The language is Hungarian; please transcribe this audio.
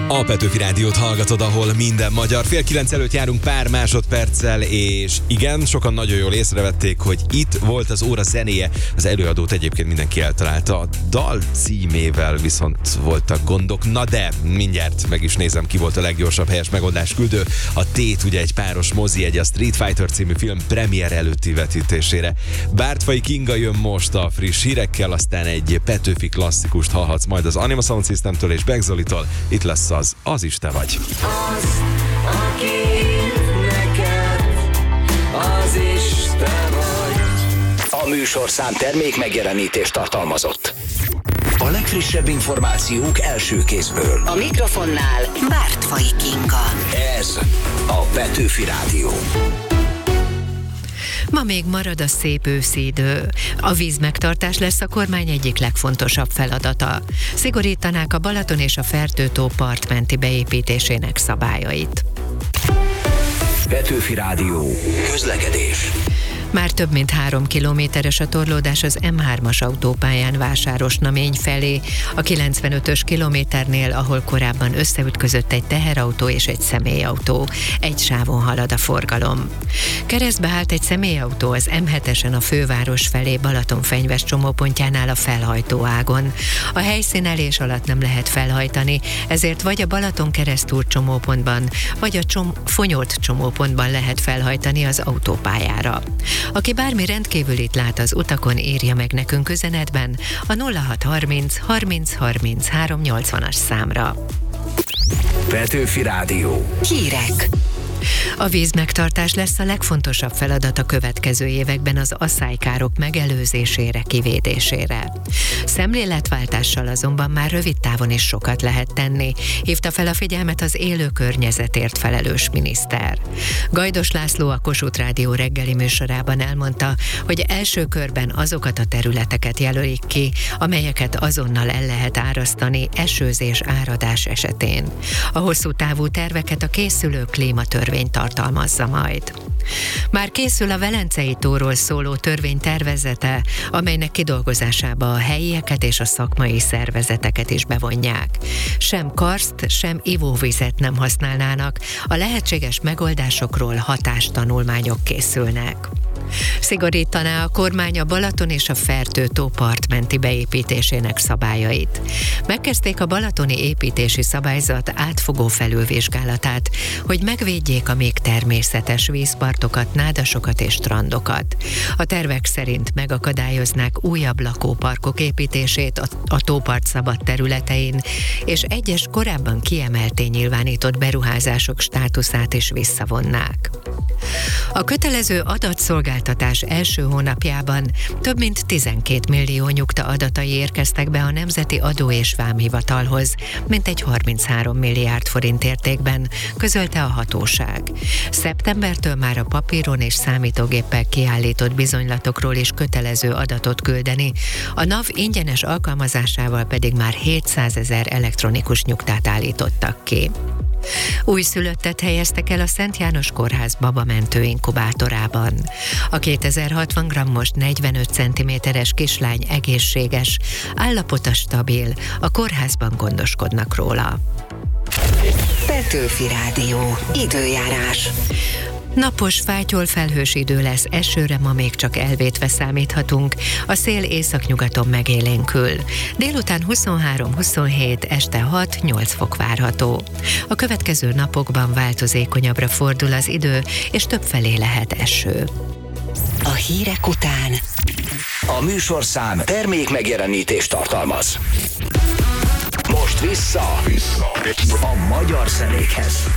A Petőfi Rádiót hallgatod, ahol minden magyar. 8:30 előtt járunk pár másodperccel, és igen, sokan nagyon jól észrevették, hogy itt volt az óra zenéje. Az előadót egyébként mindenki eltalálta, a dal címével viszont voltak gondok. Na de, mindjárt meg is nézem, ki volt a leggyorsabb helyes megoldás küldő. A Tét ugye egy páros mozijegy a Street Fighter című film premier előtti vetítésére. Bártfai Kinga jön most a friss hírekkel, aztán egy Petőfi klasszikust hallhatsz majd az Anima Sound Systemtől és Beck Zolitól. Itt lesz az is te vagy. Az, aki neked, az is te vagy. A műsorszám termék megjelenítést tartalmazott. A legfrissebb információk első kézből. A mikrofonnál Bártfai Kinga. Ez a Petőfi Rádió. Ma még marad a szép őszi idő. A vízmegtartás lesz a kormány egyik legfontosabb feladata. Szigorítanák a Balaton és a Fertő-tó partmenti beépítésének szabályait. Petőfi Rádió. Közlekedés. Már több mint 3 kilométeres a torlódás az M3-as autópályán Vásárosnamény felé, a 95-ös kilométernél, ahol korábban összeütközött egy teherautó és egy személyautó. Egy sávon halad a forgalom. Keresztbe állt egy személyautó az M7-esen a főváros felé Balatonfenyves csomópontjánál a felhajtó ágon. A helyszínelés alatt nem lehet felhajtani, ezért vagy a Balaton-Keresztúr csomópontban, vagy a Fonyolt csomópontban lehet felhajtani az autópályára. Aki bármi rendkívülit lát az utakon, írja meg nekünk üzenetben a 0630 30 30 380-as számra. Petőfi Rádió. Hírek. A vízmegtartás lesz a legfontosabb feladat a következő években az asszálykárok megelőzésére, kivédésére. Szemléletváltással azonban már rövid távon is sokat lehet tenni, hívta fel a figyelmet az élő környezetért felelős miniszter. Gajdos László a Kossuth Rádió reggeli műsorában elmondta, hogy első körben azokat a területeket jelölik ki, amelyeket azonnal el lehet árasztani esőzés, áradás esetén. A hosszú távú terveket a készülő klímatörvény tartalmazza majd. Már készül a Velencei tóról szóló törvény tervezete, amelynek kidolgozásába a helyieket és a szakmai szervezeteket is bevonják. Sem karszt, sem ivóvizet nem használnának, a lehetséges megoldásokról hatástanulmányok készülnek. Szigorítaná a kormány a Balaton és a Fertő-tó partmenti beépítésének szabályait. Megkezdték a balatoni építési szabályzat átfogó felülvizsgálatát, hogy megvédjék a még természetes vízpartokat, nádasokat és strandokat. A tervek szerint megakadályoznák újabb lakóparkok építését a tópart szabad területein, és egyes korábban kiemelté nyilvánított beruházások státuszát is visszavonnák. A kötelező adatszolgáltatás első hónapjában több mint 12 millió nyugta adatai érkeztek be a Nemzeti Adó- és Vámhivatalhoz, mintegy 33 milliárd forint értékben, közölte a hatóság. Szeptembertől már a papíron és számítógéppel kiállított bizonylatokról is kötelező adatot küldeni, a NAV ingyenes alkalmazásával pedig már 700 000 elektronikus nyugtát állítottak ki. Újszülöttet helyeztek el a Szent János Kórház babamentő inkubátorában. A 2060 grammos 45 cm-es kislány egészséges, állapota stabil, a kórházban gondoskodnak róla. Petőfi Rádió. Időjárás. Napos, fátyol, felhős idő lesz, esőre ma még csak elvétve számíthatunk, a szél északnyugaton megélénkül. Délután 23-27, este 6-8 fok várható. A következő napokban változékonyabbra fordul az idő, és többfelé lehet eső. A hírek után A műsorszám termék megjelenítést tartalmaz. Most vissza a magyar zenékhez.